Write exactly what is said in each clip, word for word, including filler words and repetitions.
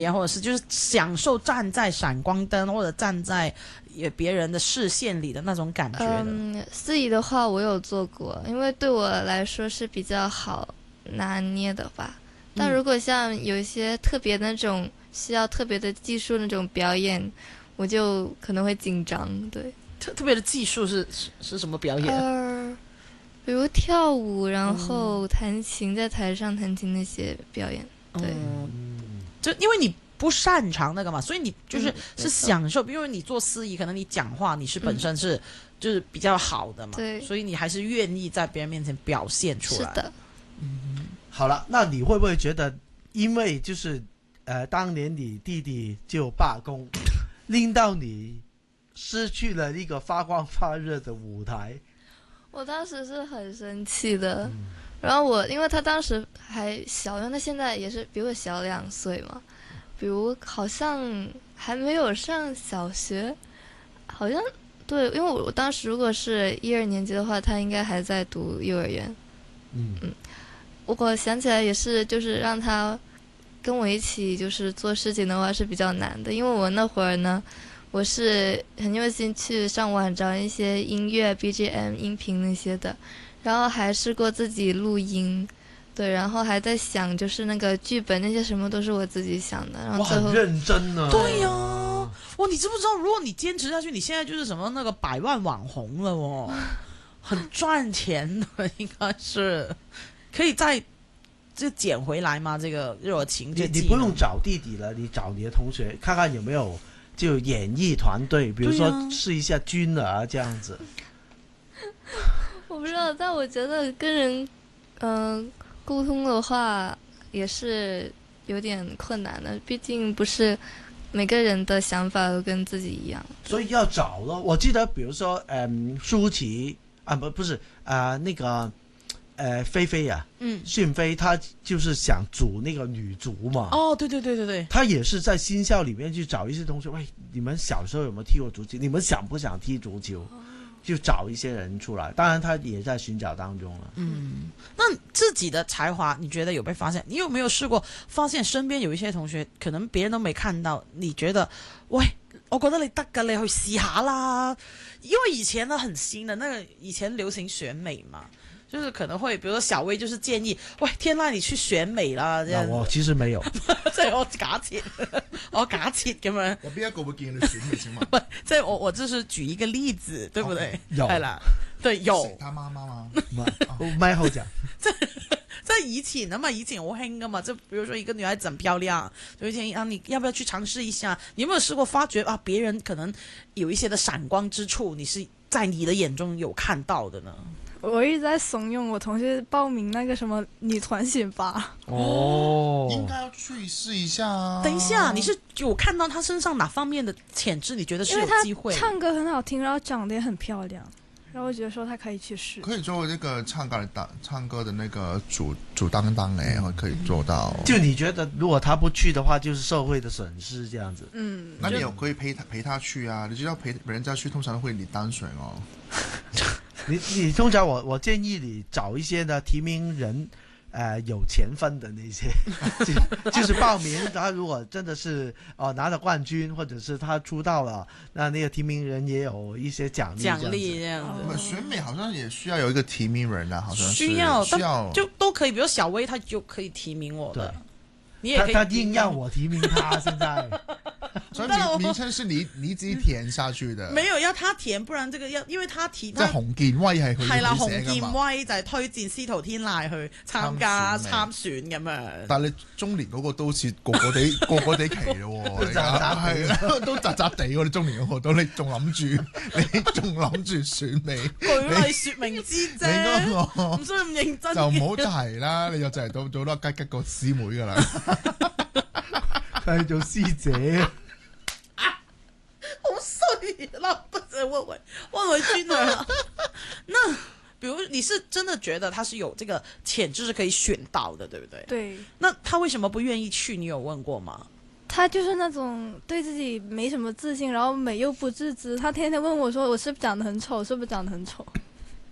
或者是就是享受站在闪光灯或者站在也别人的视线里的那种感觉的？ 嗯，司仪的话我有做过，因为对我来说是比较好拿捏的吧。但如果像有一些特别的那种需要特别的技术那种表演，我就可能会紧张。对， 特特别的技术是是是什么表演？ 呃，比如跳舞，然后弹琴，在台上弹琴那些表演。对， 嗯，就因为你不擅长那个嘛，所以你就是嗯是享受，因为你做司仪，可能你讲话你是本身是、嗯、就是比较好的嘛， 对， 所以你还是愿意在别人面前表现出来。 是的。 嗯，好了，那你会不会觉得，因为就是呃，当年你弟弟就罢工，令到你失去了一个发光发热的舞台？ 我当时是很生气的。嗯，然后我因为他当时还小，因为他现在也是比我小两岁嘛，比如好像还没有上小学，好像对，因为我当时如果是一二年级的话，他应该还在读幼儿园。 嗯嗯，我想起来也是，就是让他跟我一起就是做事情的话是比较难的，因为我那会儿呢，我是很用心去上网找一些音乐 B G M 音频那些的。然后还试过自己录音，对，然后还在想就是那个剧本那些什么都是我自己想的，然后最后很认真呢、啊。 对呀、啊，哇，你知不知道，如果你坚持下去，你现在就是什么那个百万网红了哦，很赚钱的，应该是可以再就捡回来吗？这个热情， 你你不用找弟弟了，你找你的同学看看有没有就演艺团队，比如说试一下君儿这样子。 我不知道，但我觉得跟人，嗯、呃，沟通的话也是有点困难的，毕竟不是每个人的想法都跟自己一样， 所以要找咯。我记得，比如说，嗯，舒淇啊，不不是啊、呃，那个呃，菲菲啊，嗯，讯飞，她就是想组那个女足嘛。 哦，对对对对对， 她也是在新校里面去找一些同学，喂，你们小时候有没有踢过足球？你们想不想踢足球？哦，就找一些人出来，当然他也在寻找当中了。 嗯，那自己的才华你觉得有被发现？你有没有试过发现身边有一些同学可能别人都没看到，你觉得喂，我覺得你得㗎，你去試下啦。因為以前呢很新的，那個以前流行選美嘛，就是可能會，比如說小薇就是建議，喂，天籟你去選美啦。 那我其實沒有， 即係我假設，我假設咁樣。 有邊一個會建議你選美請問？ 不，即係我我就是舉一個例子，對不對？ 有係啦，對有。 他媽媽嗎？ 唔係好講。 在以前啊嘛，以前好興噶嘛，就比如說一個女孩子很漂亮，就會建議啊，你要不要去嘗試一下？你有沒有試過發覺啊，別人可能有一些的閃光之處，你是在你的眼中有看到的呢？ 我一直在慫恿我同學報名那個什麼女團選拔。 哦， 應該要去試一下啊。 等一下，你是有看到她身上哪方面的潛質？你覺得是有機會？ 唱歌很好聽，然後長得也很漂亮。然後我覺得說他可以去試， 可以做那個唱歌的唱歌的那個主主擔當誒，嗯、可以做到。 就你覺得如果他不去的話，就是社會的損失這樣子。 嗯， 那你有可以陪他陪他去啊？你知道陪人家去通常會你單選哦。 你你通常我我建議你找一些呢提名人。呃，有錢分的那些，就就是報名。他如果真的是哦、呃、拿了冠軍，或者是他出道了，那那個提名人也有一些獎勵。 獎勵這樣子。 選美好像也需要有一個提名人啊，好像是需要需要就都可以，比如小薇，她就可以提名我的。你也可以他他硬要我提名他，現在。 所以名名稱是你你自己填下去的， 沒有要他填，不然這個要因為他提。 即係洪建威係佢係啦，洪建威就係推薦司徒天籟去參加參選咁樣。 但係你中年嗰個都好似個個地個個地期咯喎，係都雜雜地喎，你中年嗰個都你仲諗住你仲諗住選美？ 舉例説明之啫，你嗰個唔需要咁認真。 就唔好提啦，你就就係到做多吉吉個師妹㗎啦。 係做師姐， 好衰啦！不是問回問回君兒了。那比如你是真的覺得他是有這個潛質是可以選到的，對不對？ 對。 那他為什麼不願意去？你有問過嗎？ 他就是那種對自己沒什麼自信，然後美又不自知。他天天問我說：“我是不是長得很醜？是不是長得很醜？”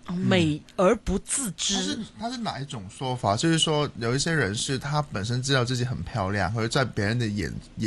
美而不自他是知。 他是哪一种说法？就是说有一些人是他本身知道自己很漂亮，或者在别人的眼眼